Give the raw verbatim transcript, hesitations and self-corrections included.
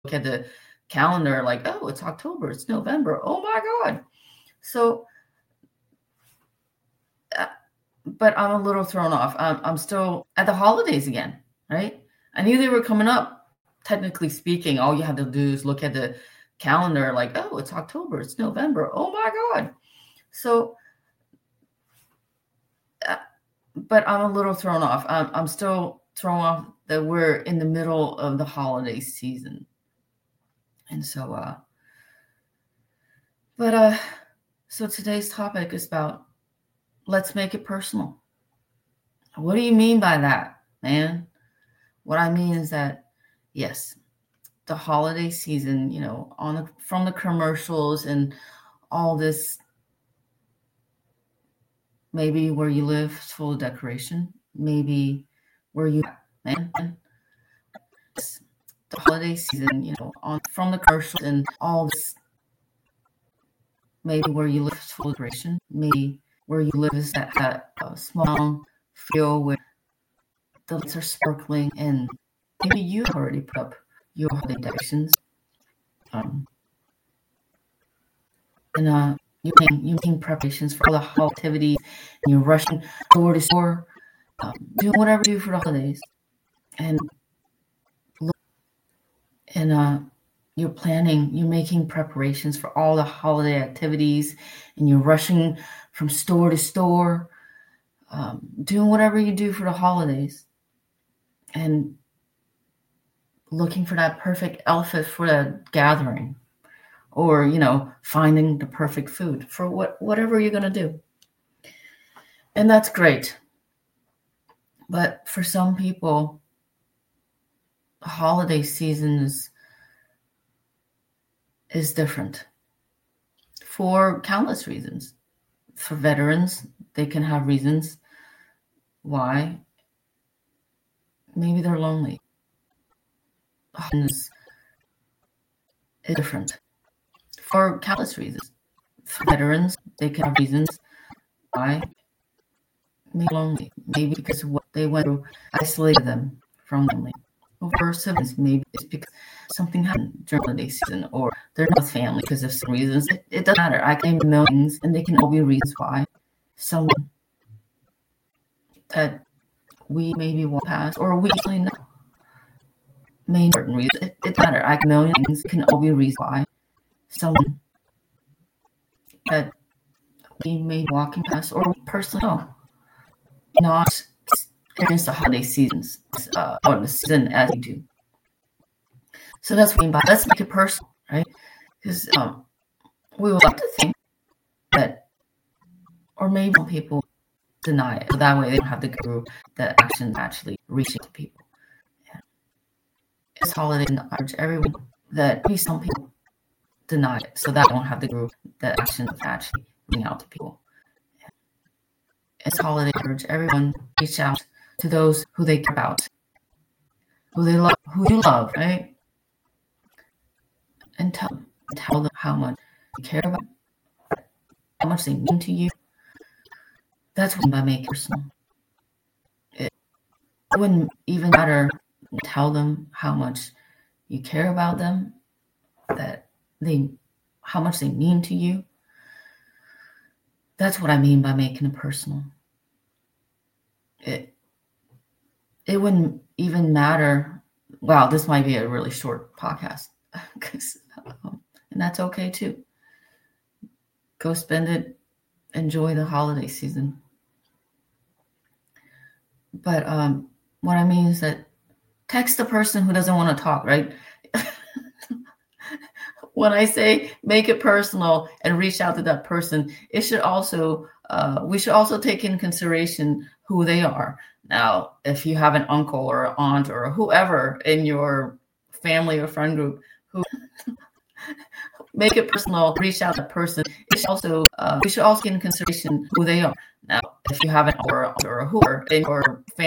look at the calendar like, oh, it's October, it's November. Oh my God. So, uh, but I'm a little thrown off. I'm, I'm still at the holidays again, right? I knew they were coming up. Technically speaking, all you have to do is look at the calendar like, oh, it's October, it's November. Oh my God. So, uh, but I'm a little thrown off. I'm, I'm still thrown off that we're in the middle of the holiday season. And so, uh, but, uh, so today's topic is about, let's make it personal. What do you mean by that, man? What I mean is that, yes, the holiday season, you know, on the, from the commercials and all this, maybe where you live is full of decoration, maybe where you, man, the holiday season, you know, on from the commercials and all this, maybe where you live is full of decoration, maybe where you live is that, that uh, small feel where the lights are sparkling, and maybe you already put up your holiday decorations. Um, and uh, you're making, you're making preparations for all the holiday activities, and you're rushing store to store, um, doing whatever you do for the holidays. And and uh, you're planning, you're making preparations for all the holiday activities, and you're rushing from store to store, um, doing whatever you do for the holidays, and looking for that perfect outfit for the gathering, or, you know, finding the perfect food for what whatever you're going to do. And that's great. But for some people, the holiday season is, is different for countless reasons. For veterans, they can have reasons why. Maybe they're lonely. Is different for countless reasons. For veterans, they can have reasons why. Maybe lonely. Maybe because what they went through isolated them from lonely. For civilians, maybe it's because something happened during the holiday season, or they're not with family because of some reasons. It, it doesn't matter. I can name millions, and they can all be reasons why someone that we maybe walk past, or we actually know. Main certain reasons. It, it doesn't matter. I can million things. It can all be reasons why someone that we may be walking past, or personally know, not experience the holiday seasons, uh, or the season as we do. So that's what I mean by, let's make it personal, right? Because um, we would like to think that, or maybe some people deny it, so that way they don't have to go through that action actually reaching to people. Yeah. This holiday, and I urge everyone that maybe some people deny it, so that they don't have to go through that action of actually reaching out to people. Yeah. It's holiday, I urge everyone to reach out to those who they care about, who they love, who you love, right? And tell them, tell them how much you care about, how much they mean to you. That's what I make it personal. It wouldn't even matter. Tell them how much you care about them, that they, how much they mean to you. That's what I mean by making it personal. It it wouldn't even matter. Wow, this might be a really short podcast, because um, and that's okay too. Go spend it, enjoy the holiday season. But um, what I mean is that text the person who doesn't want to talk, right? When I say make it personal and reach out to that person, it should also, uh, we should also take in consideration who they are. Now, if you have an uncle or an aunt or whoever in your family or friend group who make it personal, reach out to that person, it should also, uh, we should also take in consideration who they are. Now, if you have an uncle or, or whoever in your family